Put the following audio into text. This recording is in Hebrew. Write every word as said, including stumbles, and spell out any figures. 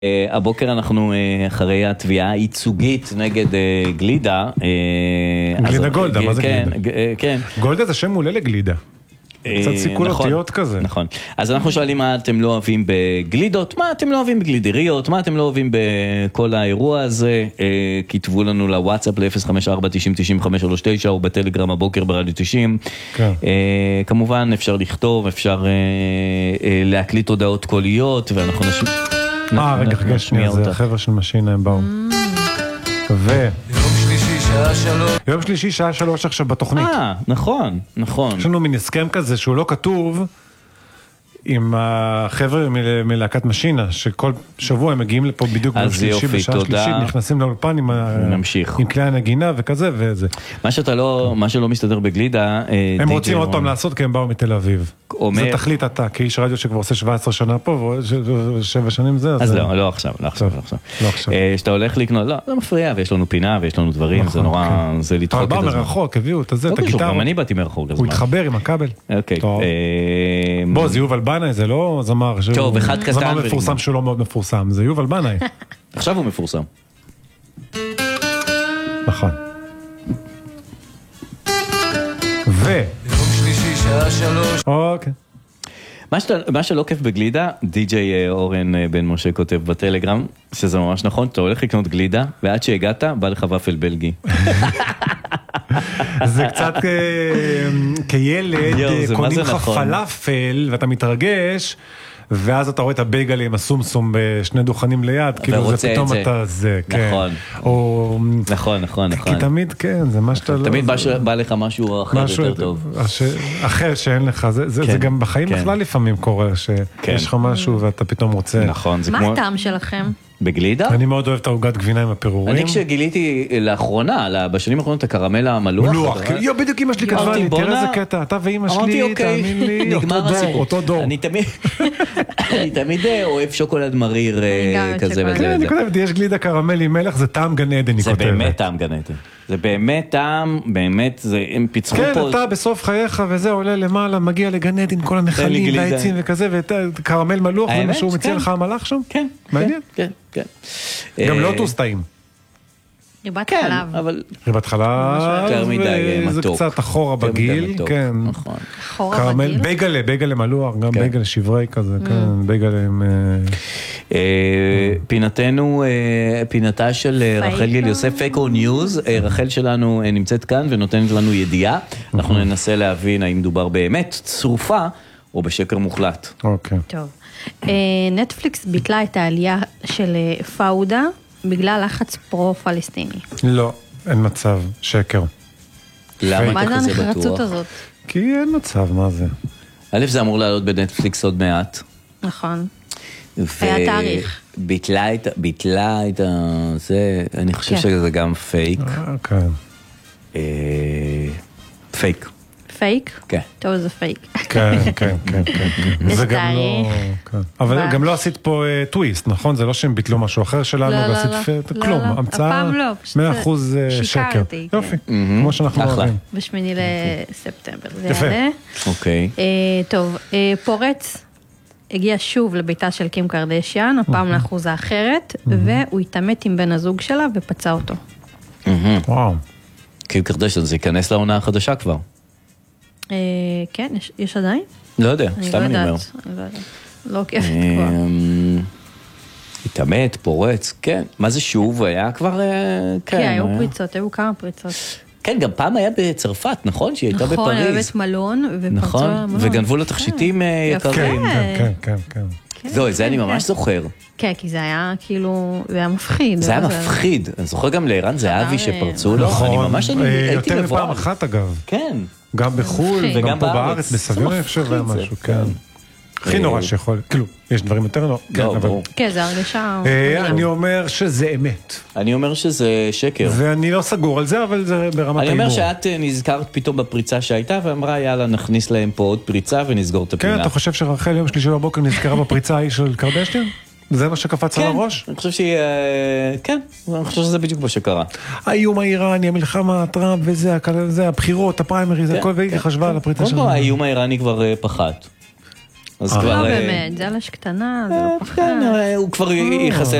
הבוקר אנחנו אחרי התביעה הייצוגית נגד גלידה. גלידה גולדה, מה זה גלידה? כן. גולדה זה שם מעולה לגלידה. קצת סיכול אותיות כזה. נכון. אז אנחנו שואלים מה אתם לא אוהבים בגלידות, מה אתם לא אוהבים בגלידריות, מה אתם לא אוהבים בכל האירוע הזה. כתבו לנו לוואטסאפ ל-אפס חמש ארבע תשעים תשעים חמש שלוש תשע או בטלגרם הבוקר ברדיו תשעים. כמובן אפשר לכתוב, אפשר להקליט הודעות קוליות ואנחנו נשמע. אה, רגע, רגע, שנייה, זה החבר'ה של משינה, הם באו. ו... יום שלישי, שעה שלוש. יום שלישי, שעה שלוש עכשיו בתוכנית. אה, נכון, נכון. יש לנו מין הסכם כזה שהוא לא כתוב עם החבר'ה מלהקת משינה, שכל שבוע הם מגיעים לפה בדיוק ביום שלישי בשעה שלישית, נכנסים לאולפן עם כלי הנגינה וכזה וזה. מה שאתה לא, מה שלא מסתדר בגלידה... הם רוצים עוד פעם לעשות כי הם באו מתל אביב. זה תחליט אתה, כאיש רדיו שכבר עושה שבע עשרה שנה פה, ושבע שנים זה. אז לא, לא עכשיו, לא עכשיו, לא עכשיו. שאתה הולך לקנות, לא, זה מפריע, ויש לנו פינה, ויש לנו דברים, זה נורא, זה לדחוק את הזמן. בא מרחוק, הביאו את זה, את הגיטרה. גם אני באתי מרחוק. הוא התחבר עם הכבל. אוקיי. בוא, זה יובל בנאי, זה לא זמר. טוב, אחד קטן. זמר מפורסם שהוא לא מאוד מפורסם, זה יובל בנאי. עכשיו הוא מפורסם. נכון. ו... יום שלישי, שעה שלוש. אוקיי. מה שלא כיף בגלידה, די-ג'יי אורן בן משה כותב בטלגרם, שזה ממש נכון, אתה הולך לקנות גלידה, ועד שהגעת, בא לך ופל בלגי. זה קצת כילד, קונים לך פלאפל, ואתה מתרגש, ואז אתה רואה את הבייגלה עם הסומסום בשני דוכנים ליד, כאילו זה פתאום אתה זה, כן. נכון, נכון, נכון. כי תמיד, כן, זה מה שאתה לא... תמיד בא לך משהו אחר יותר טוב. אחר שאין לך, זה גם בחיים בכלל לפעמים קורה, שיש לך משהו ואתה פתאום רוצה... נכון, זה כמו... מה הטעם שלכם? בגלידה? אני מאוד אוהב את העוגת גבינה עם הפירורים. אני כשגיליתי לאחרונה, בשנים האחרונות, את הקרמל המלוח. מלוח, יו, בדיוק אמא שלי כתבה לי, תראה איזה קטע, אתה ואמא שלי, תאמין לי, אותו דור. אני תמיד אוהב שוקולד מריר כזה וזה. כן, אני כותבת, יש גלידה קרמל עם מלח, זה טעם גן עדן, היא כותבת. זה באמת טעם גן עדן. זה באמת טעם, באמת, הם פיצחו פה... כן, אתה בסוף חייך וזה עולה למעלה, מגיע לגן עדן, כל הנחלים והעצים וכזה, וקרמל מלוח, זה מה שהוא מציע לך המלח שם? כן, מעניין. כן, כן. גם לא טוסטאים. ריבת חלב. אבל... ריבת חלב, וזה קצת אחורה בגיל, כן. אחורה בגיל. בייגלה, בייגלה מלוח, גם בייגלה שברי כזה, כן, בייגלה עם... פינתנו, פינתה של רחל גיל יוסף, פייק-או ניוז, רחל שלנו נמצאת כאן ונותנת לנו ידיעה, אנחנו ננסה להבין האם מדובר באמת צרופה או בשקר מוחלט. אוקיי. טוב. נטפליקס ביטלה את העלייה של פאודה, בגלל לחץ פרו-פלסטיני. לא, אין מצב, שקר. למה אתה כזה בטוח? מה זה הנחרצות הזאת? כי אין מצב, מה זה? א', זה אמור לעלות בנטפליקס עוד מעט. נכון. היה תאריך. ביטלה את, ביטלה את זה, אני חושב שזה גם פייק. כן. פייק. פייק? כן. טוב, זה פייק. כן, כן, כן, כן. זה גם לא... אבל גם לא עשית פה טוויסט, נכון? זה לא שהם ביטלו משהו אחר שלנו, ועשית כלום. המצאה מאה אחוז שקר. שיקרתי. יופי, כמו שאנחנו אוהבים. בשמיני לספטמבר. יפה. אוקיי. טוב, פורץ הגיע שוב לביתה של קים קרדשיאן, הפעם לאחוזה אחרת, והוא התאמת עם בן הזוג שלה ופצע אותו. וואו. קים קרדשיאן, זה ייכנס לעונה החדשה כבר. כן, יש עדיין? לא יודע, סתם אני אומר. אני לא יודעת, לא עוקבת כבר. התאמת, פורץ, כן. מה זה שוב? היה כבר... כן, היו פריצות, היו כמה פריצות. כן, גם פעם היה בצרפת, נכון? שהיא הייתה בפריז. נכון, היה בית מלון, ופרצו המלון. וגנבו לה תכשיטים יקרים. כן, כן, כן. זהו, זה אני ממש זוכר. כן, כי זה היה כאילו, זה היה מפחיד. זה היה מפחיד. אני זוכר גם לערן זהבי שפרצו לו. אני ממש הייתי יותר מפעם אחת אגב. כן. גם בחול, וגם פה בארץ, בסביון אני חושב היה משהו, כן. הכי נורא שיכול, כאילו, יש דברים יותר נורא. לא, ברור. כן, זה הרגשה... אני אומר שזה אמת. אני אומר שזה שקר. ואני לא סגור על זה, אבל זה ברמת האימור. אני אומר שאת נזכרת פתאום בפריצה שהייתה, ואמרה, יאללה, נכניס להם פה עוד פריצה ונסגור את הפינה. כן, אתה חושב שרחל יום שלישי בבוקר נזכרה בפריצה ההיא של קרדשיאן? זה מה שקפץ על הראש? אני חושב שהיא... כן, אני חושב שזה בדיוק מה שקרה. האיום האיראני, המלחמה, טראמפ וזה, הבחירות, הפריימריז, הכל, והיא חשבה על הפריצה שלנו. האיום האיראני כבר פחת. לא באמת, זה על השקטנה, זה לא פחד. הוא כבר יחסן